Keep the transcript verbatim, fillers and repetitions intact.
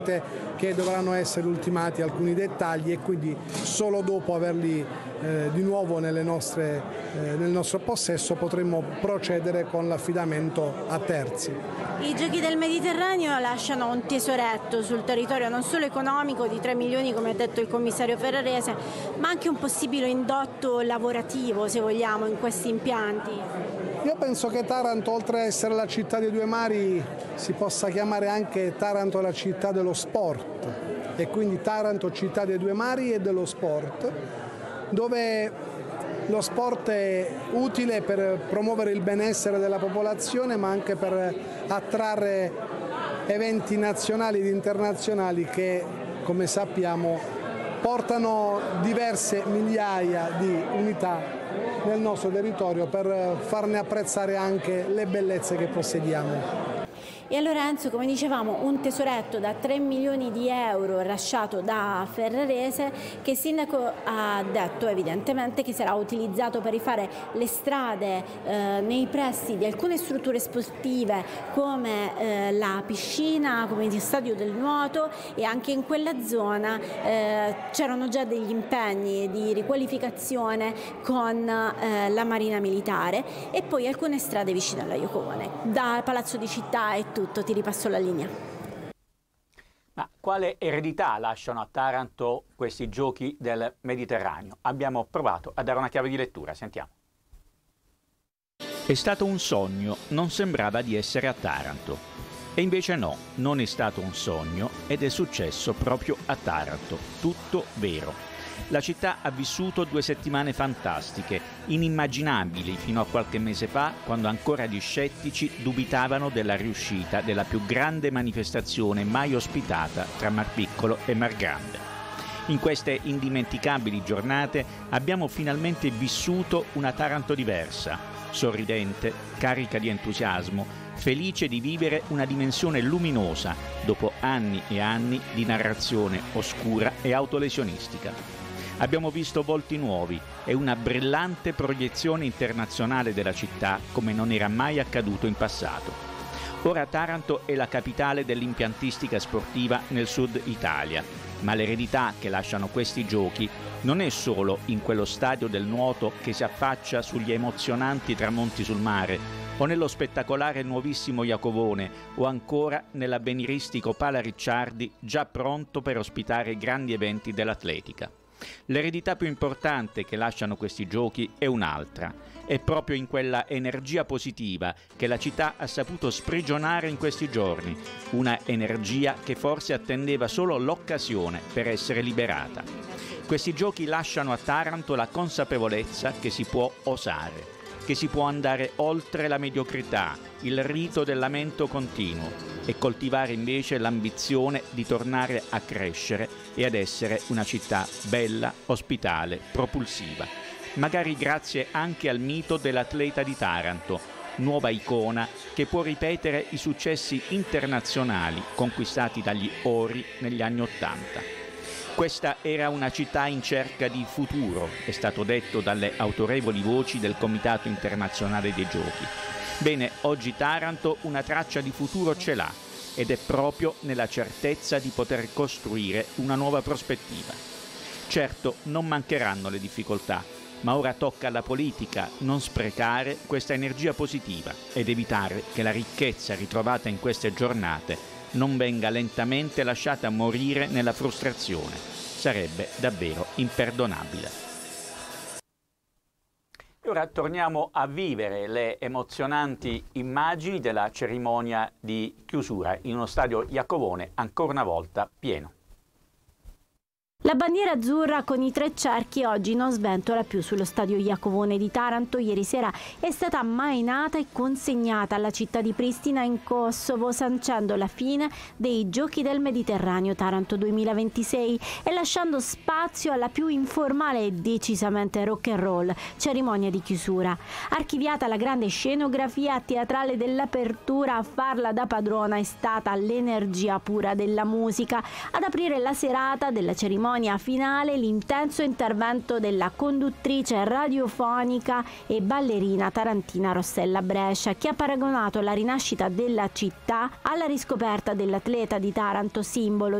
che dovranno essere ultimati alcuni dettagli e quindi solo dopo averli eh, di nuovo nelle nostre, eh, nel nostro possesso potremo procedere con l'affidamento a terzi. I Giochi del Mediterraneo lasciano un tesoretto sul territorio non solo economico di tre milioni come ha detto il commissario Ferrarese, ma anche un possibile indotto lavorativo, se vogliamo, in questi impianti. Io penso che Taranto, oltre ad essere la città dei due mari, si possa chiamare anche Taranto la città dello sport, e quindi Taranto città dei due mari e dello sport, dove lo sport è utile per promuovere il benessere della popolazione, ma anche per attrarre eventi nazionali ed internazionali che, come sappiamo, portano diverse migliaia di unità nel nostro territorio per farne apprezzare anche le bellezze che possediamo. E allora Enzo, come dicevamo, un tesoretto da tre milioni di euro lasciato da Ferrarese, che il sindaco ha detto evidentemente che sarà utilizzato per rifare le strade eh, nei pressi di alcune strutture sportive come eh, la piscina, come il stadio del nuoto, e anche in quella zona eh, c'erano già degli impegni di riqualificazione con eh, la Marina Militare, e poi alcune strade vicine alla Iacovone. Da Palazzo di Città è tutto. Ti ripasso la linea. Ma quale eredità lasciano a Taranto questi Giochi del Mediterraneo? Abbiamo provato a dare una chiave di lettura, sentiamo. È stato un sogno, non sembrava di essere a Taranto. E invece no, non è stato un sogno ed è successo proprio a Taranto, tutto vero. La città ha vissuto due settimane fantastiche, inimmaginabili fino a qualche mese fa, quando ancora gli scettici dubitavano della riuscita della più grande manifestazione mai ospitata tra Mar Piccolo e Mar Grande. In queste indimenticabili giornate abbiamo finalmente vissuto una Taranto diversa, sorridente, carica di entusiasmo, felice di vivere una dimensione luminosa dopo anni e anni di narrazione oscura e autolesionistica. Abbiamo visto volti nuovi e una brillante proiezione internazionale della città come non era mai accaduto in passato. Ora Taranto è la capitale dell'impiantistica sportiva nel sud Italia, ma l'eredità che lasciano questi giochi non è solo in quello stadio del nuoto che si affaccia sugli emozionanti tramonti sul mare, o nello spettacolare nuovissimo Iacovone, o ancora nell'avveniristico Pala Ricciardi già pronto per ospitare grandi eventi dell'atletica. L'eredità più importante che lasciano questi giochi è un'altra. È proprio in quella energia positiva che la città ha saputo sprigionare in questi giorni, una energia che forse attendeva solo l'occasione per essere liberata. Questi giochi lasciano a Taranto la consapevolezza che si può osare, che si può andare oltre la mediocrità, il rito del lamento continuo, e coltivare invece l'ambizione di tornare a crescere e ad essere una città bella, ospitale, propulsiva. Magari grazie anche al mito dell'atleta di Taranto, nuova icona che può ripetere i successi internazionali conquistati dagli Ori negli anni Ottanta. Questa era una città in cerca di futuro, è stato detto dalle autorevoli voci del Comitato Internazionale dei Giochi. Bene, oggi Taranto una traccia di futuro ce l'ha, ed è proprio nella certezza di poter costruire una nuova prospettiva. Certo, non mancheranno le difficoltà, ma ora tocca alla politica non sprecare questa energia positiva ed evitare che la ricchezza ritrovata in queste giornate non venga lentamente lasciata morire nella frustrazione. Sarebbe davvero imperdonabile. E ora torniamo a vivere le emozionanti immagini della cerimonia di chiusura in uno stadio Iacovone ancora una volta pieno. La bandiera azzurra con i tre cerchi oggi non sventola più sullo stadio Iacovone di Taranto. Ieri sera è stata mainata e consegnata alla città di Pristina in Kosovo, sancendo la fine dei Giochi del Mediterraneo Taranto duemilaventisei e lasciando spazio alla più informale e decisamente rock and roll cerimonia di chiusura. Archiviata la grande scenografia teatrale dell'apertura, a farla da padrona è stata l'energia pura della musica. Ad aprire la serata della cerimonia cerimonia finale l'intenso intervento della conduttrice radiofonica e ballerina tarantina Rossella Brescia, che ha paragonato la rinascita della città alla riscoperta dell'atleta di Taranto, simbolo